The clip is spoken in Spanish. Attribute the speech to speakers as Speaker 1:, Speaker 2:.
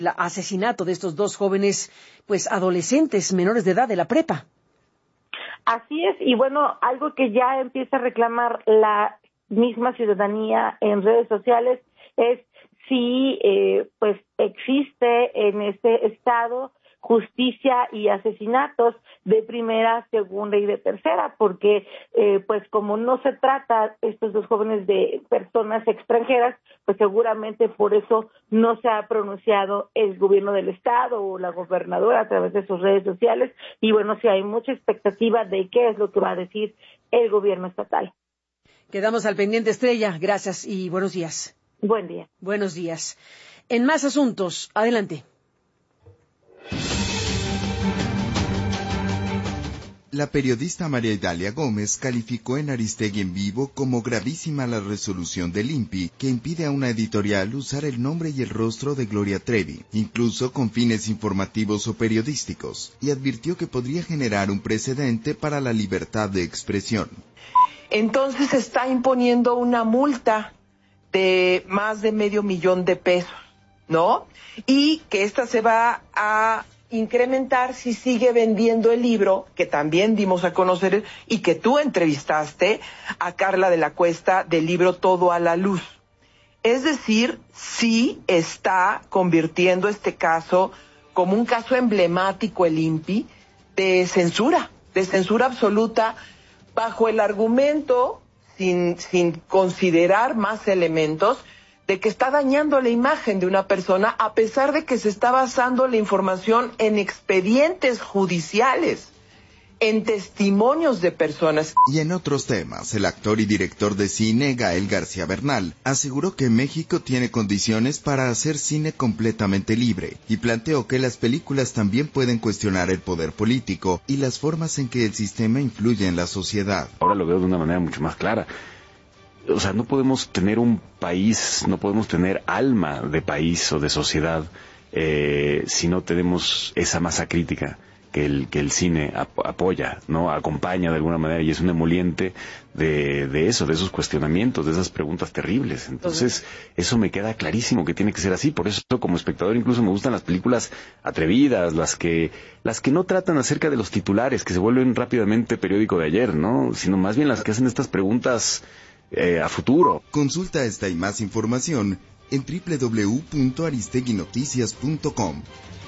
Speaker 1: el asesinato de estos dos jóvenes, pues adolescentes, menores de edad de la prepa.
Speaker 2: Así es, y bueno, algo que ya empieza a reclamar la misma ciudadanía en redes sociales es si pues existe en este estado justicia y asesinatos de primera, segunda y de tercera, porque pues como no se trata estos dos jóvenes de personas extranjeras, pues seguramente por eso no se ha pronunciado el gobierno del estado o la gobernadora a través de sus redes sociales, y bueno, sí hay mucha expectativa de qué es lo que va a decir el gobierno estatal.
Speaker 1: Quedamos al pendiente, Estrella. Gracias y buenos días.
Speaker 2: Buen día.
Speaker 1: Buenos días. En más asuntos, adelante.
Speaker 3: La periodista María Idalia Gómez calificó en Aristegui en Vivo como gravísima la resolución del INPI que impide a una editorial usar el nombre y el rostro de Gloria Trevi, incluso con fines informativos o periodísticos, y advirtió que podría generar un precedente para la libertad de expresión.
Speaker 4: Entonces se está imponiendo una multa de más de $500,000, ¿no? Y que esta se va a incrementar si sigue vendiendo el libro, que también dimos a conocer y que tú entrevistaste a Carla de la Cuesta del libro Todo a la Luz. Es decir, sí está convirtiendo este caso como un caso emblemático el INPI de censura absoluta, bajo el argumento, sin considerar más elementos, de que está dañando la imagen de una persona a pesar de que se está basando la información en expedientes judiciales, en testimonios de personas.
Speaker 3: Y en otros temas, el actor y director de cine Gael García Bernal aseguró que México tiene condiciones para hacer cine completamente libre y planteó que las películas también pueden cuestionar el poder político y las formas en que el sistema influye en la sociedad.
Speaker 5: Ahora lo veo de una manera mucho más clara. O sea, no podemos tener un país, no podemos tener alma de país o de sociedad si no tenemos esa masa crítica que el cine apoya, ¿no? Acompaña de alguna manera y es un emoliente de eso, de esos cuestionamientos, de esas preguntas terribles. Entonces, eso me queda clarísimo que tiene que ser así. Por eso, como espectador, incluso me gustan las películas atrevidas, las que no tratan acerca de los titulares, que se vuelven rápidamente periódico de ayer, ¿no? Sino más bien las que hacen estas preguntas a futuro.
Speaker 3: Consulta esta y más información en www.aristeguinoticias.com.